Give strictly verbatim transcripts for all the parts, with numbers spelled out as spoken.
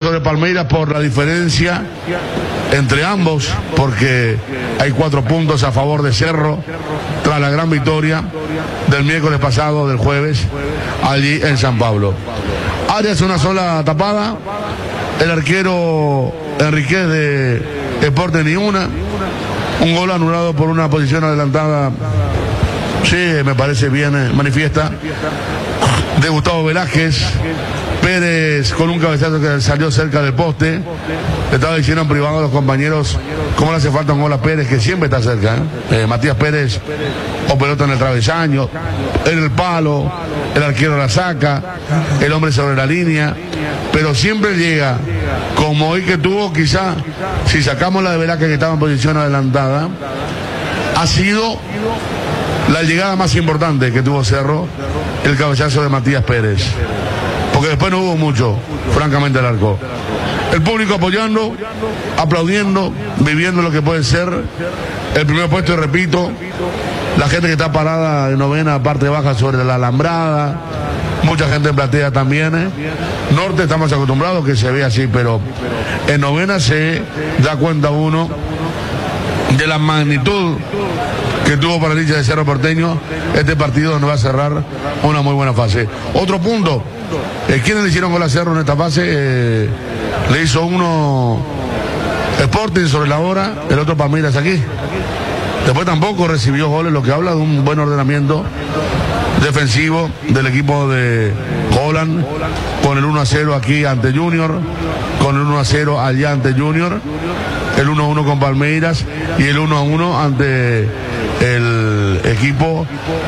sobre Palmeiras por la diferencia entre ambos, porque hay cuatro puntos a favor de Cerro tras la gran victoria del miércoles pasado, del jueves, allí en San Pablo. Arias una sola tapada, el arquero Enriquez de Deportes ni una, un gol anulado por una posición adelantada, sí, me parece bien, eh, manifiesta, de Gustavo Velázquez. Pérez con un cabezazo que salió cerca del poste. Le estaba diciendo en privado a los compañeros cómo le hace falta un gol a Pérez, que siempre está cerca, ¿eh? Eh, Matías Pérez o pelota en el travesaño, en el palo, el arquero la saca, el hombre sobre la línea, pero siempre llega, como hoy que tuvo, quizá, si sacamos la de Velázquez que estaba en posición adelantada, ha sido la llegada más importante que tuvo Cerro, el cabezazo de Matías Pérez. Porque después no hubo mucho, francamente, el arco. El público apoyando, aplaudiendo, viviendo lo que puede ser el primer puesto, y repito, la gente que está parada en novena, parte baja sobre la alambrada, mucha gente en platea también, ¿eh? Norte estamos acostumbrados que se ve así, pero en novena se da cuenta uno de la magnitud que tuvo para el hincha de Cerro Porteño este partido, donde va a cerrar una muy buena fase. Otro punto, eh, ¿quiénes le hicieron gol a Cerro en esta fase? Eh, le hizo uno Sporting sobre la hora, el otro Palmeiras aquí. Después tampoco recibió goles, lo que habla de un buen ordenamiento defensivo del equipo de Holland, con el uno a cero aquí ante Junior, con el uno a cero allá ante Junior, el uno a uno con Palmeiras y el uno a uno ante el equipo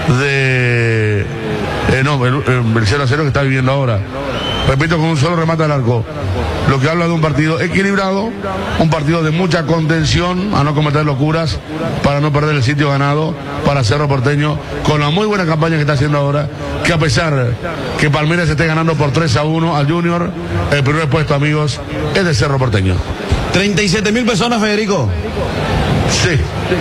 de eh, no, el, el cero a cero que está viviendo ahora, repito, con un solo remate al arco, lo que habla de un partido equilibrado, un partido de mucha contención a no cometer locuras, para no perder el sitio ganado para Cerro Porteño, con la muy buena campaña que está haciendo ahora, que a pesar que Palmeiras esté ganando por tres a uno al Junior, el primer puesto, amigos, es de Cerro Porteño. treinta y siete mil personas, Federico. Sí.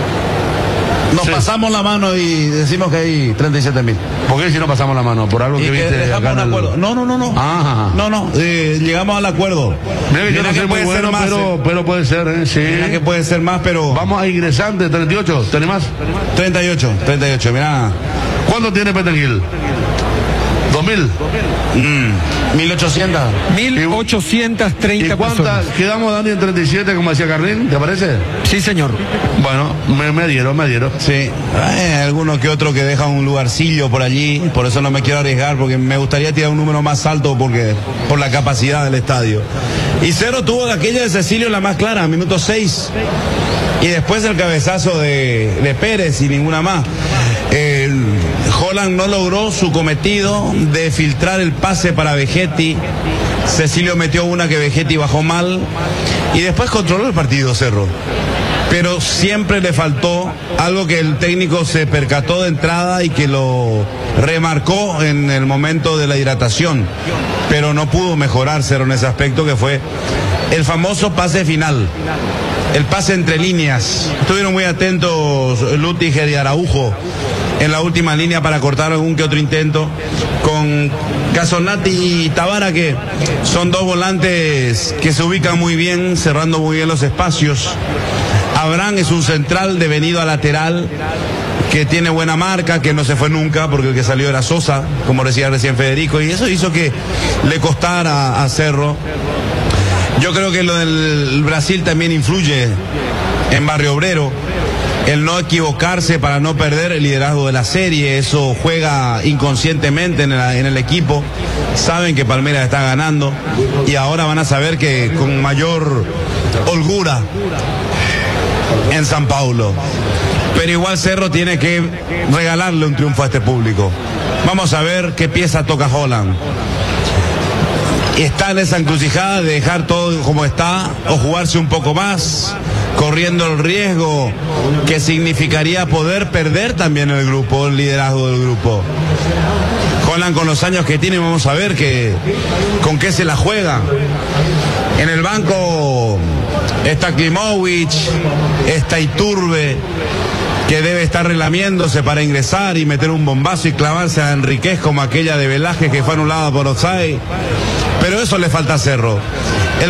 Nos sí. pasamos la mano y decimos que hay treinta y siete mil. ¿Por qué si no pasamos la mano? ¿Por algo que, que viste dejamos acá un en el... acuerdo? No, no, no, no. Ajá. No, no, eh, llegamos al acuerdo. Mira que yo Mira no que soy muy puede ser bueno, más, pero, eh. pero puede ser, ¿eh? Sí. Mira que puede ser más, pero... Vamos a ingresante, treinta y ocho, ¿tenés más? treinta y ocho, treinta y ocho, mira. ¿Cuánto tiene Petergil? ¿Dos mil? Mm, mil ochocientos. mil ochocientas treinta ¿Y cuántas? personas. Quedamos, Dani, en treinta y siete, como decía Carlín, ¿te parece? Sí, señor. Bueno, me, me dieron, me dieron. Sí, hay alguno que otro que deja un lugarcillo por allí, por eso no me quiero arriesgar, porque me gustaría tirar un número más alto porque por la capacidad del estadio. Y Cerro tuvo de aquella de Cecilio la más clara, minuto seis. Y después el cabezazo de, de Pérez y ninguna más. El Holland no logró su cometido de filtrar el pase para Vegetti. Cecilio metió una que Vegetti bajó mal. Y después controló el partido Cerro. Pero siempre le faltó algo que el técnico se percató de entrada y que lo remarcó en el momento de la hidratación. Pero no pudo mejorar Cerro en ese aspecto, que fue el famoso pase final. El pase entre líneas. Estuvieron muy atentos Lutiger y Araujo en la última línea para cortar algún que otro intento, con Casonati y Tabara, que son dos volantes que se ubican muy bien, cerrando muy bien los espacios. Abraham es un central devenido a lateral, que tiene buena marca, que no se fue nunca, porque el que salió era Sosa, como decía recién Federico, y eso hizo que le costara a Cerro. Yo creo que lo del Brasil también influye en Barrio Obrero, el no equivocarse para no perder el liderazgo de la serie, eso juega inconscientemente en el, en el equipo. Saben que Palmeiras está ganando y ahora van a saber que con mayor holgura en San Paulo. Pero igual Cerro tiene que regalarle un triunfo a este público. Vamos a ver qué pieza toca Holland. Está en esa encrucijada de dejar todo como está o jugarse un poco más, corriendo el riesgo que significaría poder perder también el grupo, el liderazgo del grupo. Holland, con los años que tiene, vamos a ver que, con qué se la juega. En el banco está Klimovic, está Iturbe, que debe estar relamiéndose para ingresar y meter un bombazo y clavarse a Enríquez como aquella de Velázquez que fue anulada por offside. Pero eso le falta a Cerro.